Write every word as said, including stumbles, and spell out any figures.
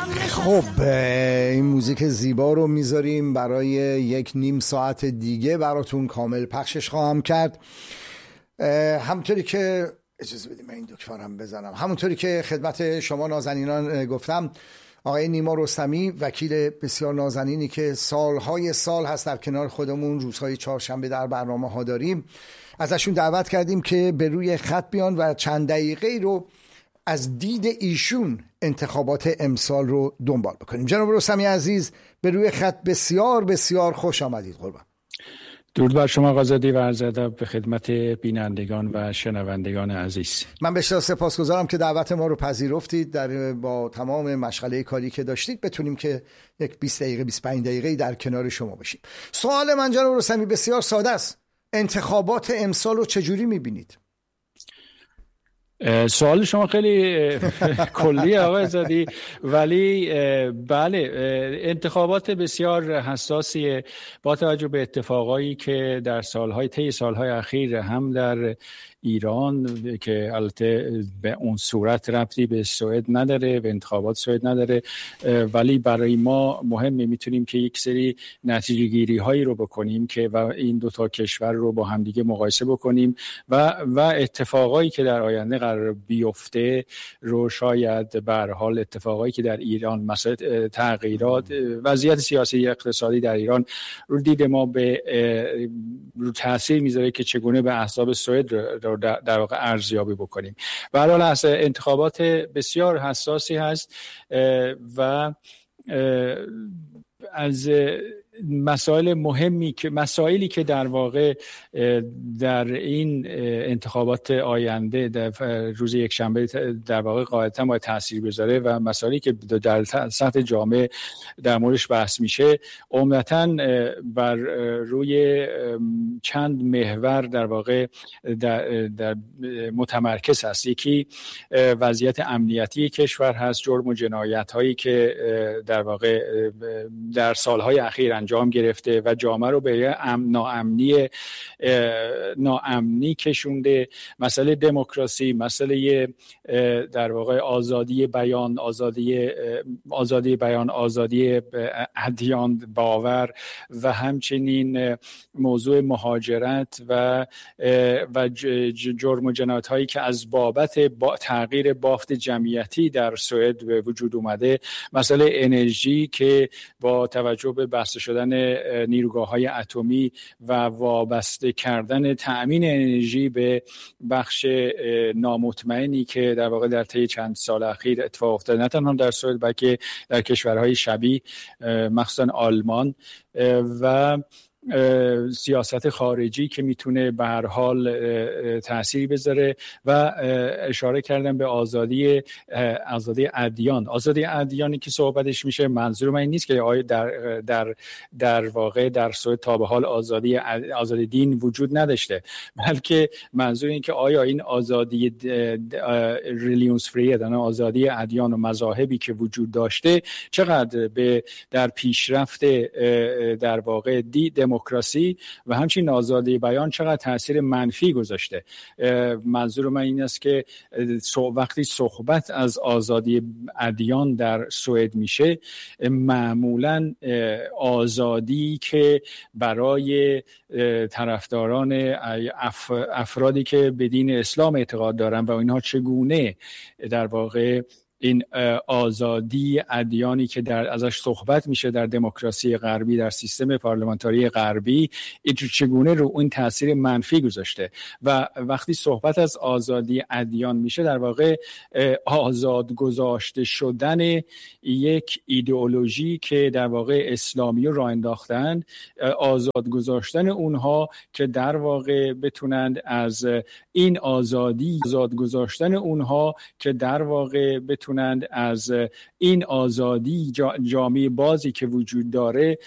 خب این موزیک زیبا رو میذاریم برای یک نیم ساعت دیگه براتون کامل پخشش خواهم کرد. همونطوری که اجازه بدید من این دکترم بزنم، همونطوری که خدمت شما نازنینان گفتم، آقای نیما رستمی وکیل بسیار نازنینی که سالهای سال هست در کنار خودمون روزهای چهارشنبه در برنامه ها داریم، ازشون دعوت کردیم که به روی خط بیان و چند دقیقه رو از دید ایشون انتخابات امسال رو دنبال بکنیم. جناب رستمی عزیز به روی خط بسیار بسیار خوش آمدید. قربان. درود بر شما آقازادی و عرض ادب به خدمت بینندگان و شنوندگان عزیز. من بسیار سپاسگزارم که دعوت ما رو پذیرفتید. در با تمام مشغله کاری که داشتید بتونیم که یک بیست دقیقه بیست و پنج دقیقه در کنار شما باشیم. سوال من جناب رستمی بسیار ساده است. انتخابات امسال رو چجوری می‌بینید؟ سوال شما خیلی کلیه آقای زادی، ولی بله انتخابات بسیار حساسیه با توجه به اتفاقایی که در سالهای طی سالهای اخیر هم در ایران که البته به اون صورت ربطی به سوئد نداره، به انتخابات سوئد نداره، ولی برای ما مهمه میتونیم که یک سری نتیجه گیری هایی رو بکنیم که و این دو تا کشور رو با همدیگه مقایسه بکنیم و و اتفاقایی که در آینده قرار بیفته رو شاید به هر حال اتفاقایی که در ایران مثلا تغییرات وضعیت سیاسی اقتصادی در ایران رو دید ما به رو تاثیر میذاره که چگونه به احزاب سوئد رو در واقع ارزیابی بکنیم. به هر حال انتخابات بسیار حساسی هست و از مسائل مهمی که مسائلی که در واقع در این انتخابات آینده در روز یک شنبه در واقع قاعدتا باید تاثیر بذاره و مسائلی که در سطح جامعه در موردش بحث میشه عمدتاً بر روی چند محور در واقع در, در متمرکز هست. یکی وضعیت امنیتی کشور هست، جرم و جنایت هایی که در واقع در سالهای اخیر انجام گرفته و جامعه رو به ناامنی ناامنی کشونده. مسئله دموکراسی، مسئله در واقع آزادی بیان، آزادی آزادی بیان، آزادی ادیان باور و همچنین موضوع مهاجرت و و جرم و جنایت هایی که از بابت با تغییر بافت جمعیتی در سوئد به وجود اومده. مسئله انرژی که با توجه به بسته شدن نیروگاه‌های اتمی و وابسته کردن تأمین انرژی به بخش نامطمئنی که در واقع در طی چند سال اخیر اتفاق افتاده، نه تنها در سوئد بلکه در کشورهای شبیه مخصوصا آلمان، و سیاست خارجی که میتونه به هر حال تأثیر بذاره و اشاره کردن به آزادی آزادی ادیان. آزادی ادیانی که صحبتش میشه، منظور من این نیست که آیا در در در واقع در سوئد تا به حال آزادی آزادی دین وجود نداشته، بلکه منظور این که آیا این آزادی ریلیونز فری، یعنی آزادی ادیان و مذاهبی که وجود داشته چقدر به در پیشرفت در واقع دید دموکراسی و همچنین آزادی بیان چقدر تاثیر منفی گذاشته. منظور من این است که وقتی صحبت از آزادی ادیان در سوئد میشه، معمولاً آزادی که برای طرفداران افرادی که به دین اسلام اعتقاد دارن و اینها چگونه در واقع این آزادی ادیانی که در ازش صحبت میشه در دموکراسی غربی، در سیستم پارلمانتاری غربی، این چگونه رو این تاثیر منفی گذاشته. و وقتی صحبت از آزادی ادیان میشه، در واقع آزاد گذاشته شدن یک ایدئولوژی که در واقع اسلامی رو راه انداختن، آزاد گذاشتن اونها که در واقع بتونند از این آزادی آزاد گذاشتن اونها که در واقع بتونند از این آزادی جامعه بازی که وجود داره